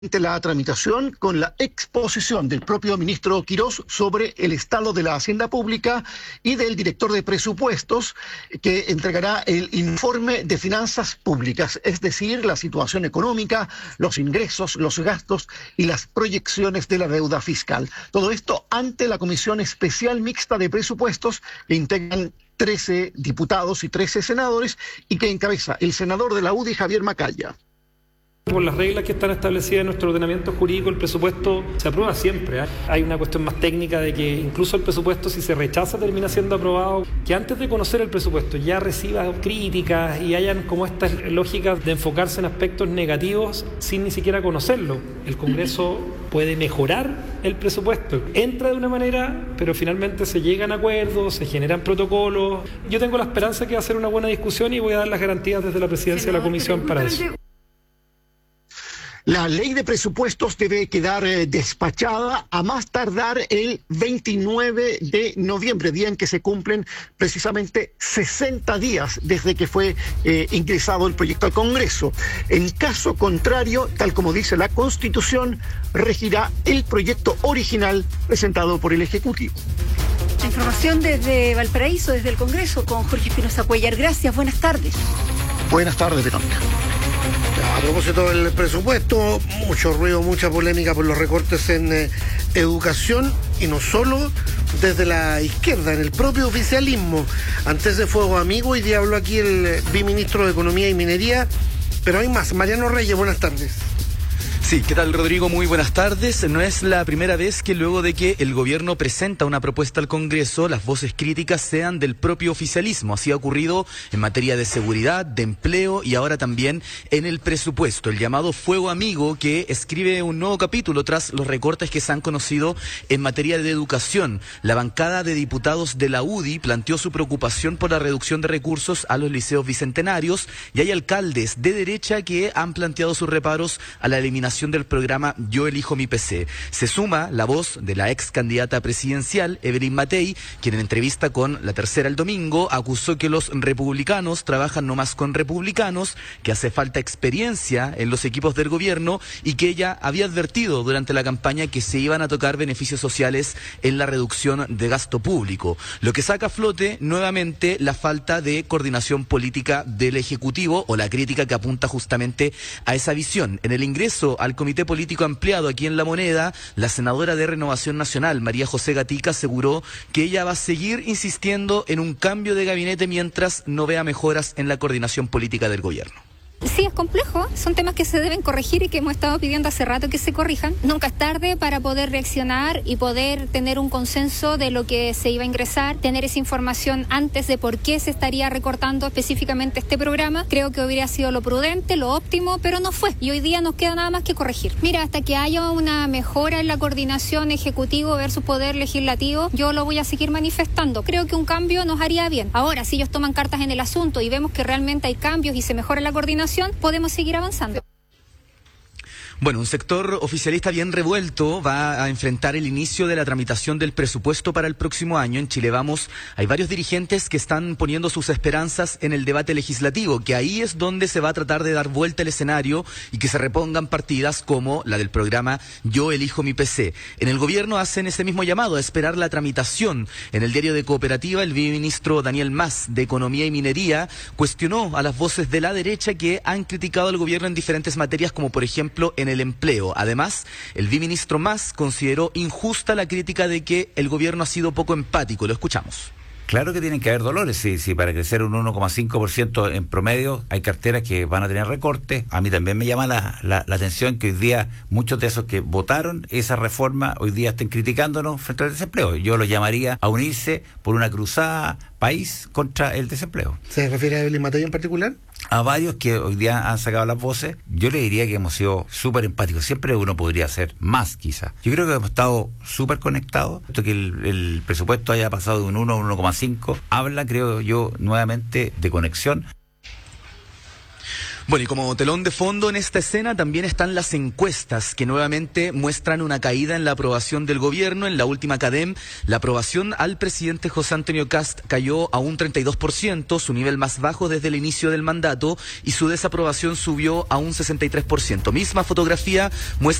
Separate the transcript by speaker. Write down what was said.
Speaker 1: La tramitación con la exposición del propio ministro Quirós sobre el estado de la hacienda pública y del director de presupuestos, que entregará el informe de finanzas públicas, es decir, la situación económica, los ingresos, los gastos y las proyecciones de la deuda fiscal. Todo esto ante la Comisión Especial Mixta de Presupuestos, que integran 13 diputados y 13 senadores y que encabeza el senador de la UDI, Javier Macaya.
Speaker 2: Por las reglas que están establecidas en nuestro ordenamiento jurídico, el presupuesto se aprueba siempre. Hay una cuestión más técnica de que incluso el presupuesto, si se rechaza, termina siendo aprobado. Que antes de conocer el presupuesto ya reciba críticas y hayan como estas lógicas de enfocarse en aspectos negativos sin ni siquiera conocerlo. El Congreso puede mejorar el presupuesto. Entra de una manera, pero finalmente se llegan a acuerdos, se generan protocolos. Yo tengo la esperanza que va a ser una buena discusión y voy a dar las garantías desde la presidencia de la Comisión para eso.
Speaker 1: La ley de presupuestos debe quedar despachada a más tardar el 29 de noviembre, día en que se cumplen precisamente 60 días desde que fue ingresado el proyecto al Congreso. En caso contrario, tal como dice la Constitución, regirá el proyecto original presentado por el Ejecutivo.
Speaker 3: La información desde Valparaíso, desde el Congreso, con Jorge Espinosa Cuellar. Gracias, buenas tardes.
Speaker 1: Buenas tardes, Verónica.
Speaker 4: A propósito del presupuesto, mucho ruido, mucha polémica por los recortes en educación, y no solo desde la izquierda, en el propio oficialismo. Ante ese fuego amigo, hoy día habló aquí el viceministro de Economía y Minería, pero hay más. Mariano Reyes, buenas tardes.
Speaker 5: Sí, ¿qué tal, Rodrigo? Muy buenas tardes. No es la primera vez que luego de que el gobierno presenta una propuesta al Congreso, las voces críticas sean del propio oficialismo. Así ha ocurrido en materia de seguridad, de empleo y ahora también en el presupuesto. El llamado fuego amigo, que escribe un nuevo capítulo tras los recortes que se han conocido en materia de educación. La bancada de diputados de la UDI planteó su preocupación por la reducción de recursos a los liceos bicentenarios, y hay alcaldes de derecha que han planteado sus reparos a la eliminación del programa Yo Elijo Mi PC. Se suma la voz de la ex candidata presidencial, Evelyn Matei, quien en entrevista con La Tercera el domingo acusó que los republicanos trabajan nomás con republicanos, que hace falta experiencia en los equipos del gobierno y que ella había advertido durante la campaña que se iban a tocar beneficios sociales en la reducción de gasto público, lo que saca a flote nuevamente la falta de coordinación política del Ejecutivo, o la crítica que apunta justamente a esa visión. En el ingreso al Comité Político Ampliado aquí en La Moneda, la senadora de Renovación Nacional, María José Gatica, aseguró que ella va a seguir insistiendo en un cambio de gabinete mientras no vea mejoras en la coordinación política del gobierno.
Speaker 6: Sí, es complejo, son temas que se deben corregir y que hemos estado pidiendo hace rato que se corrijan. Nunca es tarde para poder reaccionar y poder tener un consenso de lo que se iba a ingresar, tener esa información antes de por qué se estaría recortando específicamente este programa. Creo que hubiera sido lo prudente, lo óptimo, pero no fue, y hoy día nos queda nada más que corregir. Mira, hasta que haya una mejora en la coordinación ejecutivo versus poder legislativo, yo lo voy a seguir manifestando. Creo que un cambio nos haría bien. Ahora, si ellos toman cartas en el asunto y vemos que realmente hay cambios y se mejora la coordinación, podemos seguir avanzando.
Speaker 5: Bueno, un sector oficialista bien revuelto va a enfrentar el inicio de la tramitación del presupuesto para el próximo año. En Chile Vamos hay varios dirigentes que están poniendo sus esperanzas en el debate legislativo, que ahí es donde se va a tratar de dar vuelta el escenario y que se repongan partidas como la del programa Yo Elijo Mi PC. En el gobierno hacen ese mismo llamado a esperar la tramitación. En el diario de Cooperativa, el viceministro Daniel Mas, de Economía y Minería, cuestionó a las voces de la derecha que han criticado al gobierno en diferentes materias, como por ejemplo en el empleo. Además, el viceministro Mas consideró injusta la crítica de que el gobierno ha sido poco empático. Lo escuchamos.
Speaker 7: Claro que tienen que haber dolores, si para crecer un 1,5% en promedio hay carteras que van a tener recortes. A mí también me llama la atención que hoy día muchos de esos que votaron esa reforma hoy día estén criticándonos frente al desempleo. Yo los llamaría a unirse por una cruzada país contra el desempleo.
Speaker 4: ¿Se refiere a Evelyn Matei en particular?
Speaker 7: A varios que hoy día han sacado las voces, yo le diría que hemos sido súper empáticos. Siempre uno podría hacer más, quizás. Yo creo que hemos estado súper conectados. Esto que el presupuesto haya pasado de un 1 a un 1,5 habla, creo yo, nuevamente de conexión.
Speaker 5: Bueno, y como telón de fondo en esta escena también están las encuestas que nuevamente muestran una caída en la aprobación del gobierno. En la última CADEM, la aprobación al presidente José Antonio Kast cayó a un 32%, su nivel más bajo desde el inicio del mandato, y su desaprobación subió a un 63%. Misma fotografía muestra